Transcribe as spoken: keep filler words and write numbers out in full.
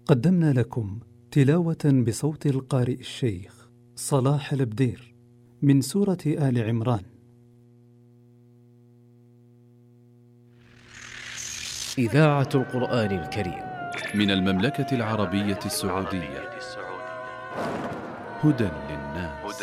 قدمنا لكم تلاوة بصوت القارئ الشيخ صلاح البدير من سورة آل عمران. إذاعة القرآن الكريم من المملكة العربية السعودية. هدى للناس.